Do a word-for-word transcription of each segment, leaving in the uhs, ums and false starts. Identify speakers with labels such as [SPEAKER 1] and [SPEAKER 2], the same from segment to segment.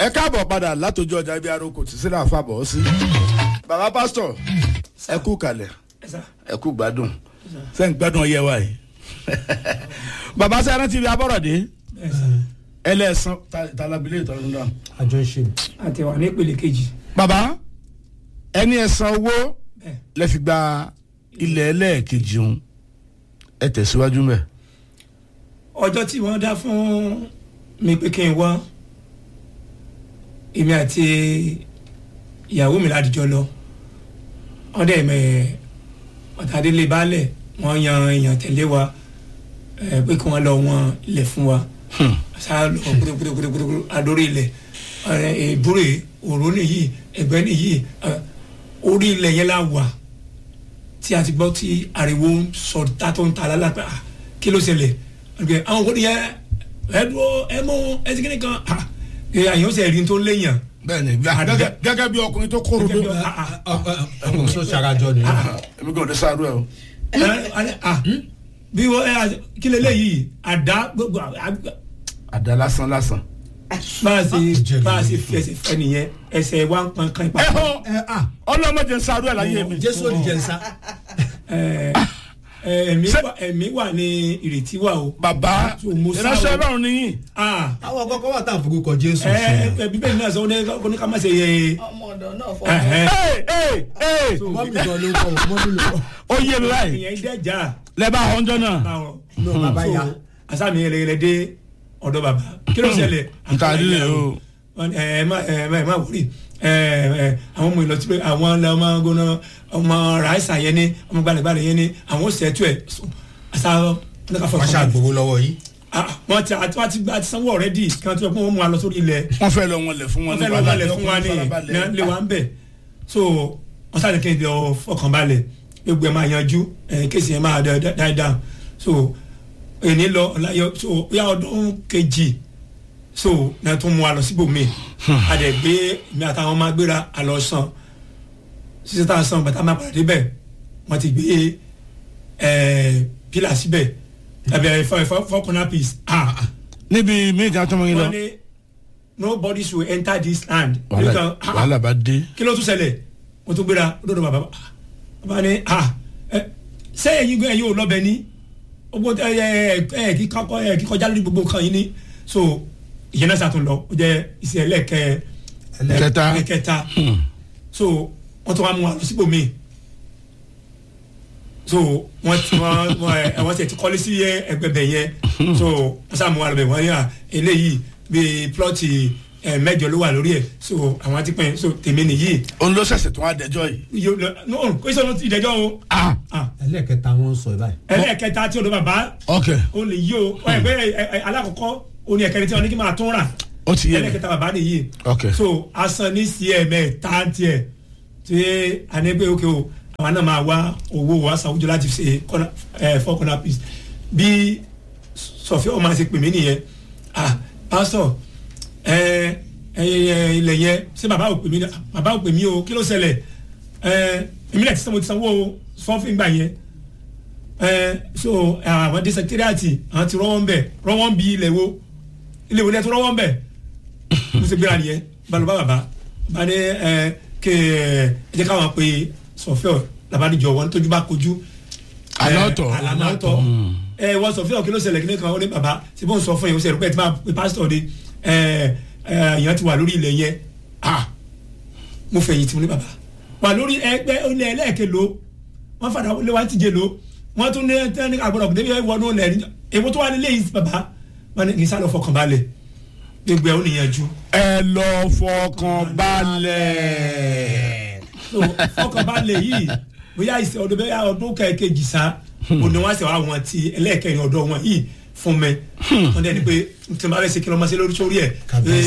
[SPEAKER 1] ẹ káàbọ̀ padà látọjú ọjà ibi aroko tí sílẹ̀ àfàbọ̀ sí. bàbá pásítọ̀ ẹ kú kalẹ̀ ẹ kú gbádùn sẹ́ń gbádùn ọyẹ wa yìí. bàbá sẹ́yìn ti fi abọ́rọ̀dé ẹlẹ́sàn talabilé ìtọ́jú náà.
[SPEAKER 2] àjọ ìṣe.
[SPEAKER 3] àti wà ní ìpele kejì.
[SPEAKER 1] bàbá ẹni ẹ̀sán owó lẹ́ fi gba ilẹ̀ ẹlẹ́ẹ̀kejì òun ẹ tẹ̀síwájú mẹ́.
[SPEAKER 3] ọjọ́ tí wọ́n dá fún mi pé kí n wá èmi àti ìyàwó mi ládìjọ́ lọ wọ́n dẹ̀ mẹ́ ọ̀tàdélé baálẹ̀ wọ́n yan èèyàn tẹ̀lé wa pé kí wọ́n lọ wọn ilẹ̀ fún wa sáà lọ gbúdúgbúdúgbúdú adórí ilẹ̀ ìbúrè òró nìyí ẹ̀gbẹ́ nìyí orí ilẹ̀ yẹn la wà tí a ti gbọ́ tí ariwo ń sọ tátó ń ta lálàpẹ́ kí ló ṣẹlẹ̀ àwọn kò ní yẹ ẹ dúró ẹ mọ ẹ ti kíni kan àyàn ṣe rí tó léyàn.
[SPEAKER 1] bẹ́ẹ̀ni gẹ́gẹ́ bí ọkùnrin tó kóró dó.
[SPEAKER 2] ọkùnrin tó ṣarajọ ni.
[SPEAKER 1] èmi kò ní sáré ẹ o.
[SPEAKER 3] bí wọ́n kí lè léyìí àdá gbogbo.
[SPEAKER 1] àdá lásán lásán.
[SPEAKER 3] bá a ṣe bá a ṣe fi ẹsẹ̀ fẹ́ nìyẹn ẹsẹ̀ wa ń pọn kan ipa.
[SPEAKER 1] ẹ họ ọlọmọdé ń sáré ẹ láyé mi.
[SPEAKER 2] jésù ò ní jẹ nsá.
[SPEAKER 3] ẹ̀mí wà ẹ̀mí wà ní ìrètí wà o.
[SPEAKER 1] bàbá ìránṣẹ́ ọlọ́run nìyí.
[SPEAKER 2] àwọn kọ́kọ́ wà tá à ń forúkọ jésù sí.
[SPEAKER 3] ẹ bíbélì náà sọ wọn ní ká má ṣe yẹ.
[SPEAKER 4] ọmọ ọ̀dọ̀ náà fọ.
[SPEAKER 2] mọ́mí kan ló kọ́ mọ́mí ló kọ́.
[SPEAKER 1] ó yé mi báyìí.
[SPEAKER 3] ìyẹn dẹ́jà.
[SPEAKER 1] lẹ́bàá ọ̀njọ́ náà.
[SPEAKER 2] no bàbá ya.
[SPEAKER 3] asámi yẹlẹyẹlẹ dé ọ̀dọ̀ bàbá kí ló ṣẹlẹ̀.
[SPEAKER 1] nta líle o.
[SPEAKER 3] ẹ má ẹ má ẹ má wọlé àwọn ọmọ ìlọtí pé àwọn ọmọ gbóná ọmọ ràìsà yẹn ni ọmọ gbalẹ̀gbalẹ̀ yẹn ni àwọn ṣètò ẹ̀ àṣà
[SPEAKER 2] wọ́n ṣàgbowó lọ́wọ́ yìí.
[SPEAKER 3] wọ́n ti àti wọ́n ti gba ti sanwó ọ̀rẹ́dì kí wọ́n ti wọ́n mú wa lọ sórí ilẹ̀.
[SPEAKER 1] wọ́n fẹ́ lọ wọn lẹ̀ fún wọn.
[SPEAKER 3] wọ́n fẹ́ lọ wọn lẹ̀ fún wa ní lè wa ń bẹ̀ so wọ́n sáré kí n lọ fọkànbalẹ̀ gbogbo ẹ̀ máa yanjú kéèsì ẹ̀ máa die down so èyí lọ ọ̀làyọ so yá ọdún kejì so náà tún mú wa lọ síbòmí àdẹ̀gbé mi àtàwọn máa gbéra àlọ́ sàn sísè tá a sàn bàtà máa padà débẹ̀ wọ́n ti gbé pílà síbẹ̀ ẹ̀bẹ̀ fọ́kànnà piece.
[SPEAKER 1] níbi méjì àtọ́mọ́ yín lọ.
[SPEAKER 3] wọ́n ní nobody should enter this land.
[SPEAKER 1] wàhálà bá dé.
[SPEAKER 3] kí ló tún ṣẹlẹ̀ wọ́n tún gbéra ó dọ̀dọ̀ bàbá bàbá ní ṣé ẹ̀yin gbé ẹ̀yin ò lọ́bẹ̀ ní ogbó kíkọjá lórí gbogbo kan yìí ní so ìyẹn náà sàtún lọ ó jẹ́ ìṣe ẹlẹ́kẹ́ ẹlẹ́kẹta so wọ́n tún wá mú wa lọ síbòmí so wọ́n ti wọ́n wọ́n ti ti kọ́lé sí ẹgbẹ̀bẹ̀ yẹn so wọ́n sá mú wa lọ bẹ̀ wọ́n yà eléyìí bíi plọ́ọ̀tì mẹ́jọ ló wà lórí ẹ̀ so àwọn ti pín so tèmi nìyí.
[SPEAKER 1] òun ló ṣẹ̀ṣẹ̀ tó wá dẹjọ́ yìí.
[SPEAKER 3] no kò sọ ti dẹjọ́ o.
[SPEAKER 2] ẹlẹ́kẹta wọn sọ ẹ báyìí.
[SPEAKER 3] ẹlẹ́kẹta tí o lọ bàbá.
[SPEAKER 1] ok
[SPEAKER 3] o lè yí o ẹgbẹ́ alákọ̀ọ́kọ́ o ní ẹ̀kẹ́rin tí wọ́n ní kí máa tún rà.
[SPEAKER 1] ó ti yé mi
[SPEAKER 3] ẹlẹ́kẹta bàbá nìyí.
[SPEAKER 1] ok
[SPEAKER 3] so asan ní sí ẹ mẹ́ta tiẹ̀ tí a ní pé ok o àwọn náà máa wá owó wa sàwùjọ láti ṣe four corner piece bí sọfí ọmọ àti pèmí nìyẹn ah pásítọ̀ ẹ ẹ ilẹ̀ yẹn ṣé bàbá ò pè mí bàbá ò pè mí o kí ló ṣẹlẹ̀ ẹ èmi náà ti sanwó ti sanwó sọ́fìn gbà yẹn ẹ so àwọn dé sẹkítírìàtì àwọn ti rọ́wọ́ ń bẹ̀ rọ́wọ́ ń bi ilẹ̀ wo ilẹ̀ wo ni ẹ tó rọ́wọ́ ń bẹ̀ mo ṣe gbéra nìyẹn balùbá bàbá bá ní ẹ kí ẹ jẹ́ káwọn pe sọfíọ̀ làbádìjọ wọn tójú bá kojú
[SPEAKER 1] àlọ́tọ̀
[SPEAKER 3] àlọ́tọ̀ ẹ wọ́n sọfíọ̀ kí ló ṣẹlẹ̀ kí ní kan ó ní bàbá ṣe bó ń sọ fún yẹn ó ṣe rẹ̀ pé ẹ ti máa pe pásítọ̀ de èèyàn ti wà lórí ilẹ̀ yẹn ah mo fẹ̀yìntì mo ní bàbá wà lórí ẹgbẹ́ ilẹ̀ ẹlẹ́ẹ̀kẹ́ lo wọ́n fàdà lé wa ti jẹ lo wọ́n tún ní ẹni àgbọ̀dọ̀ débi wọnú ilẹ̀ èwo tó wà nílé yìí bàbá wọn ní sálọ fọkàn balẹ̀ gbogbo ẹ̀ ó níyànjú.
[SPEAKER 1] ẹ lọ fọkàn balẹ̀.
[SPEAKER 3] fọkàn balẹ̀ yìí bóyá ìṣe ọdún bẹ́ẹ̀ ọdún kẹ̀kejì sá òní wọn ṣe wá wọn ti ẹlẹ́ẹ̀kẹ́rin ọ̀dọ́ wọn yìí fún mi wọn dẹni pé tí n bá bẹ ṣe kí lọ ma ṣe lórí sórí ẹ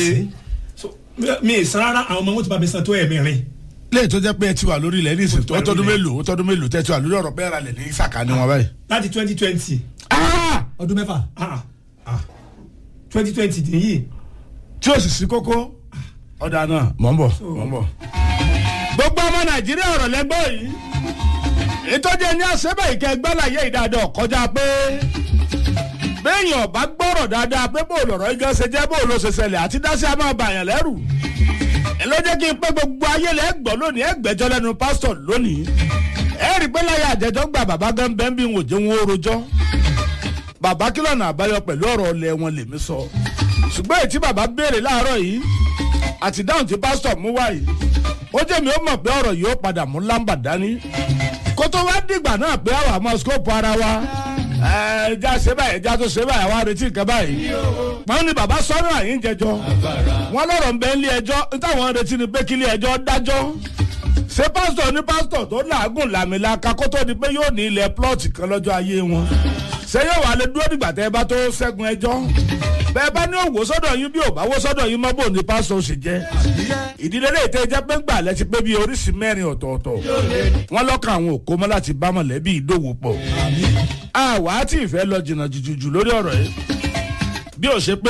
[SPEAKER 3] mi ì san rárá àwọn ọmọ wọn ti bá mi san tó ẹ mẹ́rin.
[SPEAKER 1] lẹ́yìn tó jẹ́ pé ẹ ti wà lórí ilẹ̀ ní ìsìn tó tọdún mélòó tọdún mélòó tẹ́ ti wà lórí ọ̀rọ̀ bẹ́ẹ̀ ra lẹ̀ ní sàkà ni wọn báyìí.
[SPEAKER 3] láti twenty twenty.
[SPEAKER 2] ọdún mẹ́fà.
[SPEAKER 3] twenty twenty nìyí.
[SPEAKER 1] tí o sì sí kókó ọ̀dà náà mọ̀ ń bọ̀ mọ̀ ń bọ̀. gbogbo ọmọ nàìjíríà ọ̀rọ̀ lẹ́gbọ́ yìí ìtọ́jú ẹni àṣẹ́bẹ̀ ìkẹgbẹ́ láyé ìdádọ́ kọjá pé béèyàn bá gbọ́rọ̀ dáadáa pé bó lọ̀rọ̀ igán ṣe jẹ́ bó ló ṣe ṣẹlẹ̀ àti dáṣẹ́ a máa bàyàn lẹ́rù ẹ ló jẹ́ kí n pé gbogbo ayé lẹ́ gbọ́ lónìí ẹ gbẹ́jọ́ lẹ́nu pásítọ̀ lónìí ẹ rí pé láyé àjẹjọ́ gba bàbá gan bẹ́ẹ̀ bí wọn ò jẹ́ wọn ó rojọ́ bàbá kí lọ́nà àbáyọ pẹ̀lú ọ̀rọ̀ ọ̀lẹ́ wọn lèmi sọ ṣùgbọ́n èyí tí bàbá béèrè láàárọ̀ yìí àti dáhùn tí pásítọ̀ mú wá yìí ó jẹ́ mi ó mọ̀ pé ọ̀rọ̀ yìí ó padà mú lámbà dání kó tó wá dìgbà náà pé àwọn àmọ́ skóòpù ara wa ẹja ṣe báyìí ẹja tó ṣe báyìí àwọn arètí nǹkan báyìí wọn ní bàbá sọ́nù àyín jẹjọ́ wọn lọ́rọ̀ ń bẹ nílé ẹjọ́ táwọn retí ni pé kí ilé ẹjọ́ dájọ́ ṣé pásítọ̀ ní pásítọ̀ tó làágùn làmìlaka kó tó di pé yóò ní ilẹ̀ plọ́ọ̀tì kan lọ́jọ́ ayé wọn ṣé yóò wà lè dúró dìgbà tẹ́ ẹ bá tó ṣẹ́gun ẹjọ́ bẹ́ẹ̀ bá ní òwò sọ́dọ̀ yín bí ò bá wó sọ́dọ̀ yín mọ́ bò ní pásítọ̀ ṣe jẹ́ ìdílé lè tẹ́ jẹ́ pé ń gbà lẹ́sí pé bí oríṣi mẹ́rin ọ̀tọ̀ọ̀tọ̀ wọ́n lọ́kàn àwọn òkó mọ́ láti bá mọ̀lẹ́bí ìdòwò pọ̀ àwa tí ìfẹ́ lọ jìnnà jùjù lórí ọ̀rọ̀ yìí bí ó ṣe pé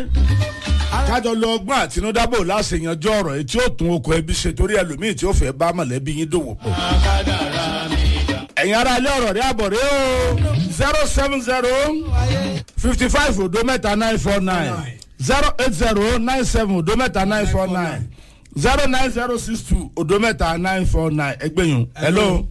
[SPEAKER 1] kájọ lọ ọgbọ́n àtinúdábò láṣẹyanjú ọ̀rọ̀ yìí tí ó tún okò ẹbí ṣe torí ẹlòmíì tí ó fẹ́ bá mọ̀lẹ́bí yín dòwò pọ̀ ẹ̀yin ara ilé ọ̀rọ̀ rí àbọ̀ rí o zero seven zero fifty five odo mẹ́ta nine four nine zero eight zero nine seven odo mẹ́ta nine four nine zero nine zero six two odo mẹ́ta nine four nine ẹgbẹ́yìn hello.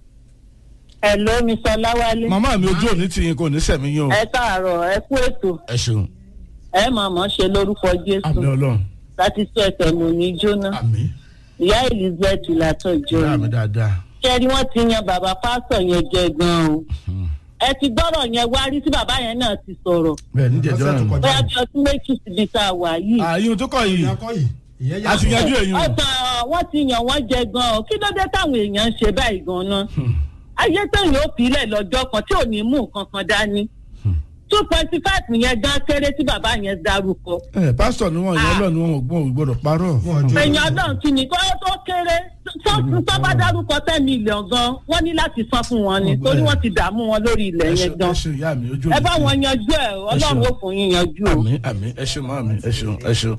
[SPEAKER 4] hello mister Lawale.
[SPEAKER 1] màmá mi ojú òní tìyín kò ní sẹ̀mí yín o.
[SPEAKER 4] ẹ káàárọ̀ ẹ kú ètò.
[SPEAKER 1] ẹ ṣeun.
[SPEAKER 4] ẹ màmá ṣe lórúkọ Jésù.
[SPEAKER 1] àmì Ọlọ́run.
[SPEAKER 4] láti sọ ẹ̀tẹ̀ mò ní jóná.
[SPEAKER 1] àmì.
[SPEAKER 4] ìyá Elizabeth látọ̀ jọ.
[SPEAKER 1] ìyá mi dáadáa.
[SPEAKER 4] kẹ́rí wọ́n ti yan bàbá pásítọ̀ yẹn jẹ gan-an o. ẹ ti gbọ́rọ̀ yẹn wá rí tí bàbá yẹn náà ti sọ̀rọ̀.
[SPEAKER 1] bẹ́ẹ̀ ní jẹjọ́ náà.
[SPEAKER 4] bóyá bí ọtún méjì síbi tá a wà yìí.
[SPEAKER 1] àyùn tó kọ yìí àtìyànjú èyàn.
[SPEAKER 4] ọ̀tàn wọ́n ti yàn wọ́n jẹ gan-an kí ló dé táwọn èèyàn ń ṣe báyìí gan-an. ayé tẹ̀yìn ó filẹ̀ lọ́jọ́ kan tí ò ní mú nǹkan kan dání. two point five yẹn gan kéré tí bàbá yẹn darúkọ.
[SPEAKER 1] ẹ pásítọ̀ ni wọn yẹn lọ ni wọn ò gbọ́n ò gbọ́dọ̀ parọ́.
[SPEAKER 4] èèyàn náà kí ni kó tó kéré tó bá darúkọ ten million gan wọ́n ní láti san fún wọn ni torí wọ́n ti dààmú wọn lórí ilẹ̀ yẹn gan. ẹ bá wọn yanjú ẹ Ọlọ́run ó fún yín yanjú o.
[SPEAKER 1] àmín àmín ẹ ṣeun àmín ẹ ṣeun ẹ ṣeun.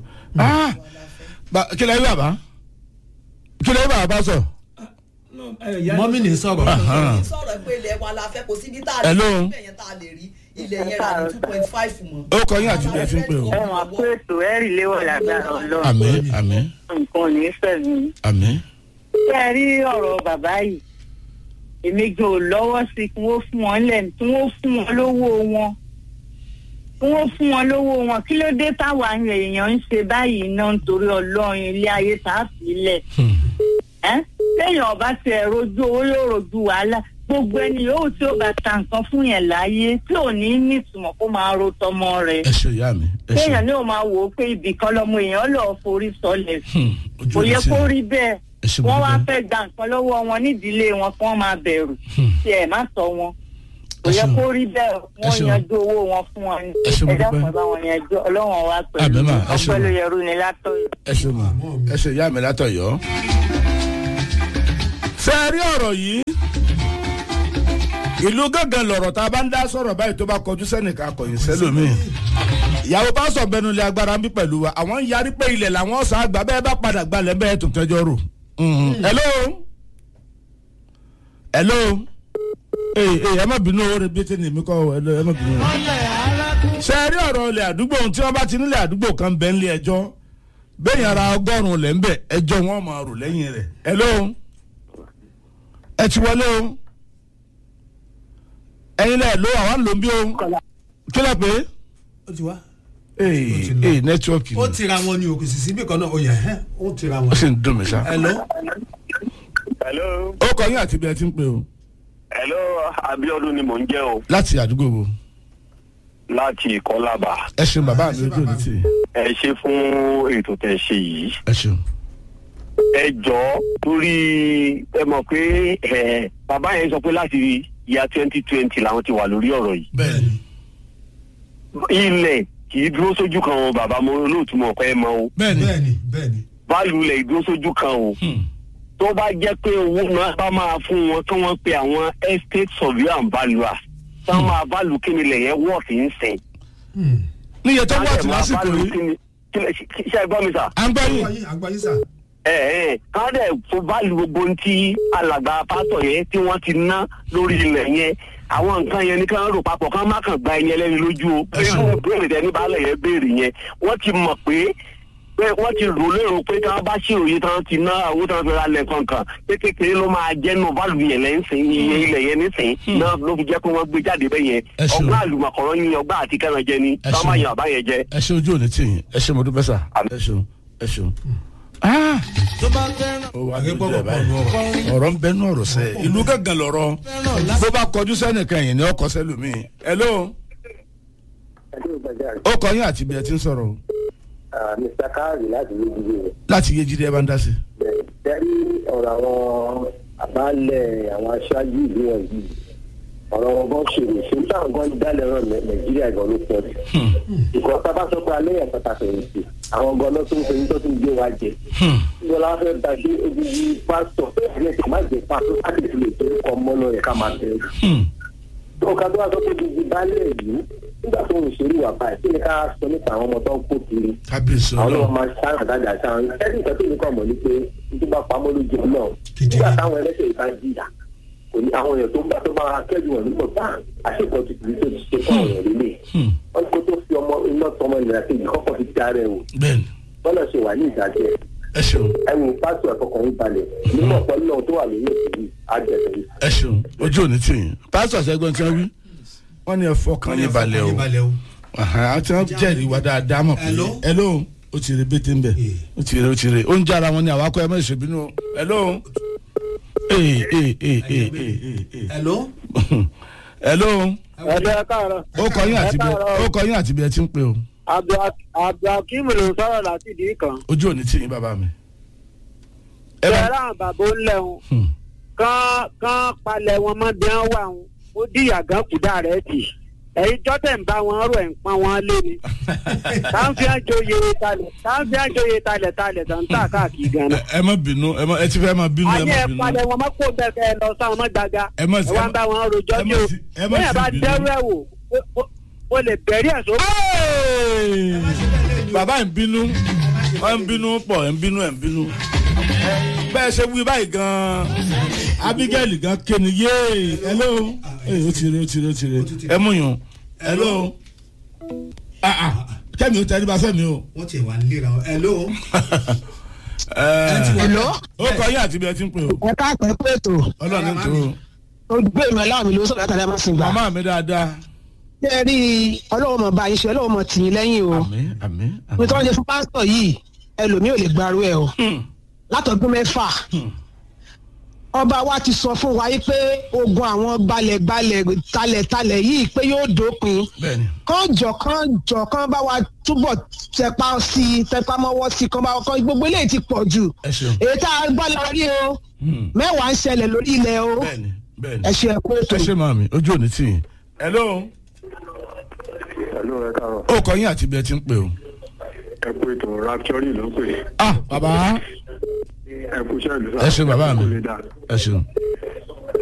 [SPEAKER 1] kí lè rí bàbá kí lè rí bàbá bá sọ.
[SPEAKER 2] mọ́mí ní sọ̀rọ̀.
[SPEAKER 5] sọ̀rọ̀ pé ilẹ̀ wa la fẹ́ kò síbi tá a lè rí ilẹ̀ yẹn tá a lè rí ilẹ̀ yẹn rà ní two point five mọ́.
[SPEAKER 1] ó kọ yín àti bí ẹ ti ń pè o.
[SPEAKER 4] ẹ máa kó ètò ẹ̀rì léwọ̀ lágbára Ọlọ́run.
[SPEAKER 1] àmín àmín.
[SPEAKER 4] nǹkan ò ní fẹ̀mí.
[SPEAKER 1] àmín.
[SPEAKER 4] ṣé ẹ rí ọ̀rọ̀ bàbá yìí èmi gan ò lọ́wọ́ sí kí wọ́n fún wọn lẹ́nu kí wọ́n fún wọn lówó wọn kí wọ́n fún wọn lówó wọn kí ló dé táwa èèyàn ń ṣe báyìí náà nítorí Ọlọ́run ilé ayé tá a fi lẹ̀. téèyàn ọba ti ẹ̀ rojú owó yóò rojú wàhálà gbogbo ẹni yòówù tí ó bá ta nǹkan fún yẹn láàyè tí ò ní nítumọ̀ kó máa ro tọmọ rẹ̀.
[SPEAKER 1] ẹ ṣe ìyá mi.
[SPEAKER 4] téèyàn ní o máa wò ó pé ibì kan lọmọ èèyàn lọ́ọ́ forí sọlẹ̀ kò yẹ kó rí bẹ́ẹ̀ wọ́n wá fẹ́ gba nǹkan lọ́wọ́ wọn nídìílé wọn kí wọ́n máa bẹ̀rù tí ẹ̀ má sọ wọn kò yẹ kó rí bẹ́ẹ̀ wọ́n yanjú owó wọn fún wọn ní ẹ dákun bá wọn yanjú Ọlọ́run wa pẹ̀lú ọgbẹ́ ló yẹrù ní látọ̀yọ̀.
[SPEAKER 1] ẹ ṣe mọ ẹ ṣe ìyá mi látọ̀yọ̀. ṣé ẹ rí ọ̀rọ̀ yìí ìlú gángan lọ̀rọ̀ tá a bá ń dá sọ̀rọ̀ báyìí tó bá kọjú sẹ́nìkan akọ̀yìn sẹ́lómi ìyàwó bá sọ bẹnu ilé agbára ń bí pẹ̀lú wa àwọn ń yarí pé ilẹ̀ làwọn ọ̀sán àgbà bẹ́ẹ̀ bá padà gbalẹ̀ bẹ́ẹ̀ tó tẹ́jọ́ rò. hello hello ee ee ẹ má bínú owó rẹ bí tí nìmí kọ́ ẹ má bínú. ṣe rí ọ̀rọ̀ ilẹ̀ àdúgbò tí wọ́n bá ti nílẹ̀ àdúgbò kan bẹ́ẹ̀ nílé ẹjọ́ bẹ́ẹ̀ yẹn ara ọgọ́rùn-ún lẹ́ ń bẹ̀ ẹjọ́ wọn máa rò lẹ́yìn rẹ̀. hello ẹ ti wọlé o ẹyin lẹ lo àwọn ló ń bí o kí lẹ pé.
[SPEAKER 2] ó ti wá.
[SPEAKER 1] ee ee nẹtíwọ́ọ̀kì.
[SPEAKER 2] ó tira wọn ní òkè sísí bí kan náà ó yẹ ẹ́ ó tira wọn.
[SPEAKER 1] ó sì ń dùn mí sá.
[SPEAKER 2] hello.
[SPEAKER 6] hello.
[SPEAKER 1] ó kọ yín àti bí ẹ ti ń pè o.
[SPEAKER 6] hello Abíọ́dún ni mò ń jẹ́ o.
[SPEAKER 1] láti àdúgbò wo.
[SPEAKER 6] láti Kọ́lábà.
[SPEAKER 1] ẹ ṣeun bàbá mi ojú òní tì.
[SPEAKER 6] ẹ ṣe fún ètò tẹ́ ṣe yìí.
[SPEAKER 1] ẹ ṣeun.
[SPEAKER 6] ẹ jọ torí ẹ mọ̀ pé ẹ bàbá yẹn sọ pé láti ìyá twenty twenty làwọn ti wà lórí ọ̀rọ̀ yìí.
[SPEAKER 1] bẹ́ẹ̀ni.
[SPEAKER 6] ilẹ̀ kì í dúró sójú kan o bàbá mo olóòtú mọ̀ pé ẹ mọ̀ o.
[SPEAKER 1] bẹ́ẹ̀ni
[SPEAKER 2] bẹ́ẹ̀ni bẹ́ẹ̀ni.
[SPEAKER 6] báàlù ilẹ̀ ìdúró sójú kan o. tó bá jẹ́ pé owó náà bá máa fún wọn kí wọ́n pe àwọn estate surveyor and valuers tí wọ́n máa báàlù kí ni ilẹ̀ yẹn wọ́ọ̀tì ń sìn.
[SPEAKER 1] níye tó wọ́ọ̀tì lásìkò yìí.
[SPEAKER 6] ṣe é gbọ́ mi sà.
[SPEAKER 1] à ń gbọ́ yín.
[SPEAKER 2] à ń gbọ́ yín sà.
[SPEAKER 6] ẹ ẹ ká dẹ̀ fún báàlù gbogbo tí alàgbà pásítọ̀ yẹn tí wọ́n ti ná lórí ilẹ̀ yẹn àwọn nǹkan yẹn ní ká rò papọ̀ ká má kàn gba ẹni ẹlẹ́ni lójú o irú béèrè tẹ ní baálẹ̀ yẹn béèrè yẹn wọ́n ti mọ̀ pé pé wọ́n ti rò lérò pé tí wọ́n bá ṣèrò yìí tán ti ná owó tán fẹ́ ra lẹ̀ kankan pé kékeré ló máa jẹ́ nù báàlù yẹn lẹ́sìn iye ilẹ̀ yẹn nísìn náà ló fi jẹ́ pé wọ́n gbé jáde bẹ́ẹ̀ yẹn ọgbà àlùmọ̀kọ̀rọ̀ yín ọgbà àti kẹrin jẹ ni táwọn máa yan àbá yẹn jẹ.
[SPEAKER 1] ẹ ṣe ojú òní tì yín ẹ ṣe mo dúpẹ́ sà ẹ ṣeun ẹ ṣeun. ọ̀rọ̀ ń bẹnu ọ̀rọ̀ sẹ́ ìlú gángan lọ̀rọ̀ bó bá kọjú sẹ́nìkan yìí ni ọkọ̀ sẹ́lùmí. hello ó kọ yín àti bí ẹ ti ń sọ̀rọ̀ o.
[SPEAKER 7] Mr. Kari láti Yejide.
[SPEAKER 1] láti Yejide ẹ bá ń dá sí.
[SPEAKER 7] Bẹ́ẹ̀ni ọ̀rọ̀ àwọn àbálẹ̀ àwọn aṣáájú ìlú wọ̀nyí ọ̀rọ̀ wọn gan ṣòro ṣe ń táwọn gan dálẹ̀ rán Nàìjíríà gan ló pọ̀ jù. Ìkọ́ sábà sọ pé alẹ́ yẹn pàtàkì rẹ̀ sí àwọn gan lọ́tún ń fẹ́yìn tó tún gbé wa jẹ. Ìjọba fẹ́ gba sí ojúbí pásítọ̀ ẹ̀rẹ́ tó má jẹ pásítọ̀ láti fi lè tó kọ́ mọ́nà rẹ̀ ká máa tẹ̀lé. Tó ká tó wá sọ pé gbogbo bálẹ̀ yìí nígbà tó ń ṣerú wà báyìí kí ni ká sọ nípa àwọn ọmọ tó ń kó kiri àwọn ọmọ máa ṣáà àdájà ṣáà ẹni nǹkan tó ní kọ́ mọ̀ ní pé nítorí bá pamọ́ lójú ọ náà nígbà táwọn ẹlẹ́sẹ̀ ìta jìyà kò ní àwọn èèyàn tó ń bá tó bá kẹ́jú wọn nígbà bá àṣepọ̀ ti kìí tó ti ṣe fún àwọn èèyàn lélẹ̀ wọ́n kó tó fi ọmọ iná tọmọ ìrìn àti ìkọ́kọ̀ fi ti ara ẹ̀ wò bọ́lá ṣe wà ní ìdájẹ́ ẹ̀wù pásítọ̀ ẹ̀fọkànrin balẹ̀ nígbà pẹ̀lú náà tó wà lórí òṣèlú àjẹsẹ̀.
[SPEAKER 1] ẹ ṣeun ojú òní tì yín pásítọ̀ ṣẹ́gun tí wọ́n wí wọ́n ní ẹ̀fọ́ kan ní balẹ̀ o àti wọ́n jẹ́rìí wa dáadáa mọ̀ pé hello o ti rí bété ń bẹ̀ o ti rí o ti rí o ń jára wọn ní àwọn akọ ẹ̀ mọ̀ ìṣèbínú o hello ee ee ee ee ee
[SPEAKER 2] hello.
[SPEAKER 1] hello.
[SPEAKER 8] ẹ̀dẹ̀ káàárọ̀.
[SPEAKER 1] ó kọ yín àti bí ó kọ yín àti bí ẹ ti ń pè o.
[SPEAKER 8] Abdulhakeem ló ń sọ̀rọ̀ láti ìdí kan.
[SPEAKER 1] ojú òní tì yín bàbá mi.
[SPEAKER 8] bẹ́ẹ̀ ráhùn bàbá ó lẹ́hùn kán kán palẹ̀ wọn mọ́ bí wọ́n wà wọn ó díyà gan kúdà rẹ̀ tì ẹ̀yin jọ́tẹ̀ ń bá wọn rò ẹ̀ ń pọ́n wọn lé ni táǹfì àjòyè talẹ̀ táǹfì àjòyè talẹ̀ talẹ̀ tó ń tà káàkiri gan.
[SPEAKER 1] ẹ má bínú ẹ má ẹ ti fẹ́ má bínú ẹ má bínú.
[SPEAKER 8] ayé ẹ palẹ̀ wọn mọ́ kó bẹ́ẹ̀ fẹ́ lọ sáwọn mọ́ gbàgà ẹ wá ń bá wọn rojọ́ ní o bóyá bá dẹ́rù ẹ̀ wò o lè bẹ̀rí ẹ̀ sókè.
[SPEAKER 1] bàbá ń bínú ọ̀ ń bínú pọ̀ ẹ̀ ń bínú ẹ̀ ń bínú bẹ́ẹ̀ ṣe wí báyìí gan-an Abigail gan kéne yéé hello ee o ti re o ti re o ti re ẹ mú yàn hello ah ah kẹ́mi o tẹ́lẹ̀ bá fẹ́ mi o.
[SPEAKER 2] wọ́n ti wà nílé ra wọn hello.
[SPEAKER 9] hello.
[SPEAKER 1] ó kọ yín àti bí ẹ ti ń pè o.
[SPEAKER 9] ẹ ká pẹ́ pé ètò.
[SPEAKER 1] ọlọ́run tó.
[SPEAKER 9] o gbé mi aláwọ̀ mi ló sọ̀rọ̀ látàrí àmọ́ sìn gbà.
[SPEAKER 1] màmá mi dáadáa.
[SPEAKER 9] ṣé ẹ rí i ọlọ́wọ́ mọ̀ bá yín ṣe ọlọ́wọ́ mọ̀ tì yín lẹ́yìn o.
[SPEAKER 1] àmín àmín.
[SPEAKER 9] mi tọ́ ṣe fún pásítọ̀ yìí ẹlòmíì ò lè gbarú ẹ o. látọdún mẹ́fà ọba wa ti sọ fún wa yìí pé ogun àwọn gbalẹ̀gbalẹ̀ talẹ̀talẹ̀ yìí pé yóò dópin kánjọ kánjọ kán bá wa túbọ̀ tẹpá sí i tẹpá mọ́wọ́ sí i kán bá wa kán gbogbo eléyìí ti pọ̀ jù èyí tá a gbọ́ lọ rí o mẹ́wàá ń ṣẹlẹ̀ lórí ilẹ̀ o ẹ ṣe ẹ kó ètò.
[SPEAKER 1] ẹ ṣe màmí ojú òní tì yín. hello.
[SPEAKER 7] hello ẹ káàárọ̀.
[SPEAKER 1] ó kọ yín àti bí ẹ ti ń pè o.
[SPEAKER 7] ẹ kú ètò rapture ló ń pè.
[SPEAKER 1] ah bàbá
[SPEAKER 7] ẹ kú sẹ́ẹ̀lì.
[SPEAKER 1] ẹ ṣe bàbá mi ẹ ṣeun.